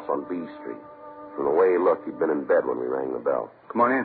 on B Street. From the way he looked, he'd been in bed when we rang the bell. Come on in.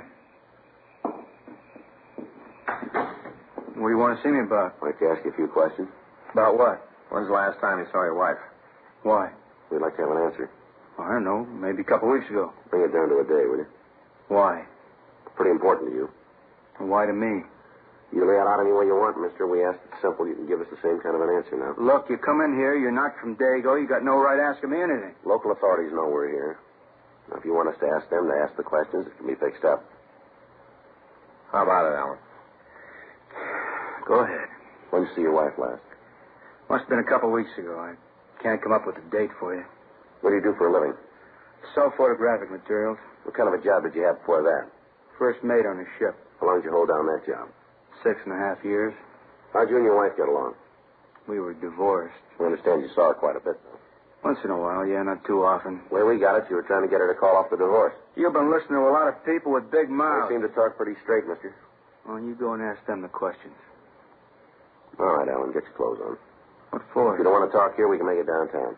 What do you want to see me about? I'd like to ask you a few questions. About what? When's the last time you saw your wife? Why? We'd like to have an answer. I don't know. Maybe a couple weeks ago. Bring it down to a day, will you? Why? Pretty important to you. Why to me? You lay it out any way you want, mister. We asked it simple. You can give us the same kind of an answer now. Look, you come in here, you're not from Dago. You got no right asking me anything. Local authorities know we're here. Now, if you want us to ask them to ask the questions, it can be fixed up. How about it, Alan? Go ahead. When did you see your wife last? Must have been a couple weeks ago. I can't come up with a date for you. What do you do for a living? Sell photographic materials. What kind of a job did you have before that? First mate on a ship. How long did you hold down that job? 6.5 years. How'd you and your wife get along? We were divorced. I understand you saw her quite a bit, though. Once in a while, yeah, not too often. Where we got it, you were trying to get her to call off the divorce. You've been listening to a lot of people with big mouths. They seem to talk pretty straight, mister. Well, you go and ask them the questions. All right, Alan, get your clothes on. What for? If you don't want to talk here, we can make it downtown.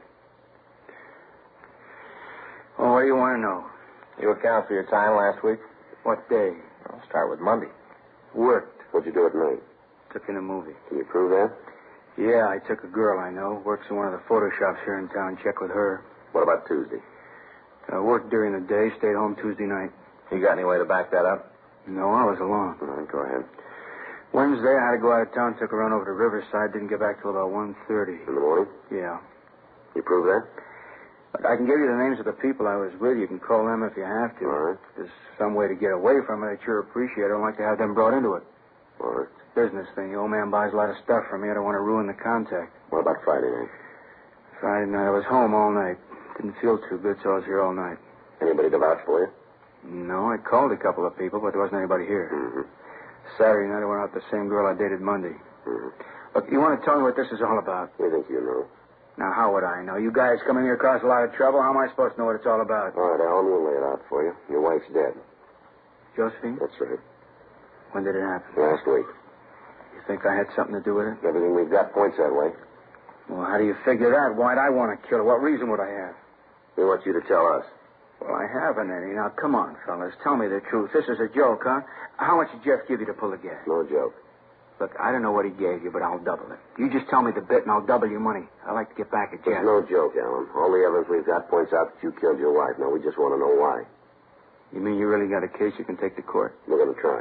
Oh, what do you want to know? You account for your time last week? What day? I'll start with Monday. Worked. What'd you do at night? Took in a movie. Can you prove that? Yeah, I took a girl I know. Works in one of the photo shops here in town. Check with her. What about Tuesday? Worked during the day. Stayed home Tuesday night. You got any way to back that up? No, I was alone. All right, go ahead. Wednesday, I had to go out of town. Took a run over to Riverside. Didn't get back till about 1:30. In the morning? Yeah. You prove that? But I can give you the names of the people I was with. You can call them if you have to. All right. If there's some way to get away from it, I'd sure appreciate it. I don't like to have them brought into it. All right. It's a business thing. The old man buys a lot of stuff from me. I don't want to ruin the contact. What about Friday night? Friday night, I was home all night. Didn't feel too good, so I was here all night. Anybody to vouch for you? No, I called a couple of people, but there wasn't anybody here. Mm-hmm. Saturday night, I went out with the same girl I dated Monday. Mm-hmm. Look, you want to tell me what this is all about? You think you know? Now, how would I know? You guys coming here cause a lot of trouble. How am I supposed to know what it's all about? All right, Alan, we'll lay it out for you. Your wife's dead. Josephine? That's right. When did it happen? Last week. You think I had something to do with it? Everything we've got points that way. Well, how do you figure that? Why'd I want to kill her? What reason would I have? We want you to tell us. Well, I haven't any. Now, come on, fellas. Tell me the truth. This is a joke, huh? How much did Jeff give you to pull the gas? No joke. Look, I don't know what he gave you, but I'll double it. You just tell me the bit, and I'll double your money. I like to get back at Jeff. It's no joke, Alan. All the evidence we've got points out that you killed your wife. Now, we just want to know why. You mean you really got a case you can take to court? We're going to try.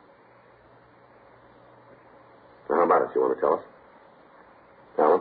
Now, how about it? You want to tell us? Alan?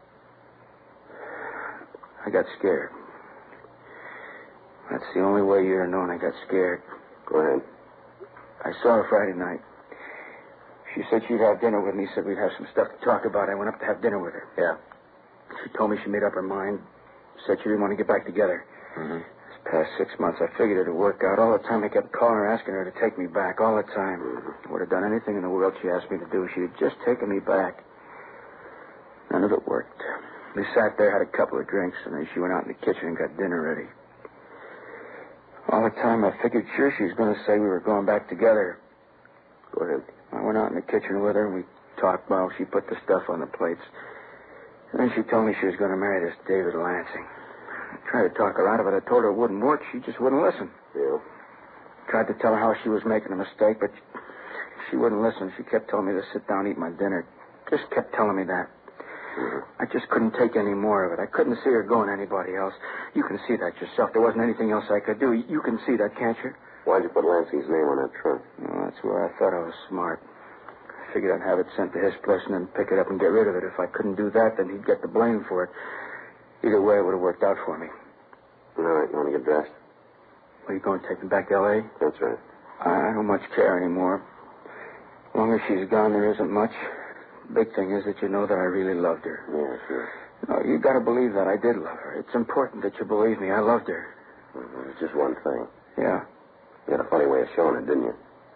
I got scared. That's the only way you'd have known I got scared. Go ahead. I saw her Friday night. She said she'd have dinner with me, said we'd have some stuff to talk about. I went up to have dinner with her. Yeah. She told me she made up her mind, said she didn't want to get back together. Mm-hmm. This past 6 months, I figured it'd work out. All the time I kept calling her, asking her to take me back, all the time. Mm-hmm. I would have done anything in the world she asked me to do. She had just taken me back. None of it worked. We sat there, had a couple of drinks, and then she went out in the kitchen and got dinner ready. All the time, I figured sure she was going to say we were going back together. Go ahead. I went out in the kitchen with her, and we talked while she put the stuff on the plates. And then she told me she was going to marry this David Lansing. I tried to talk her out of it. I told her it wouldn't work. She just wouldn't listen. Yeah? Tried to tell her how she was making a mistake, but she wouldn't listen. She kept telling me to sit down and eat my dinner. Just kept telling me that. Mm-hmm. I just couldn't take any more of it. I couldn't see her going to anybody else. You can see that yourself. There wasn't anything else I could do. You can see that, can't you? Why'd you put Lansing's name on that trunk? Well, that's where I thought I was smart. I figured I'd have it sent to his place and then pick it up and get rid of it. If I couldn't do that, then he'd get the blame for it. Either way, it would have worked out for me. All right, you want to get dressed? Are you going to take me back to L.A.? That's right. I don't much care anymore. As long as she's gone, there isn't much. The big thing is that you know that I really loved her. Yeah, sure. No, you got to believe that I did love her. It's important that you believe me. I loved her. Mm-hmm. It's just one thing. Yeah. You had a funny way of showing it, didn't you?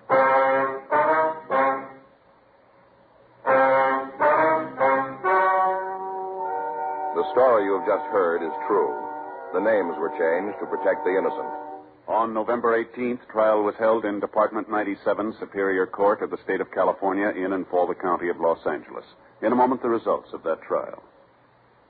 The story you have just heard is true. The names were changed to protect the innocent. On November 18th, trial was held in Department 97, Superior Court of the State of California in and for the County of Los Angeles. In a moment, the results of that trial.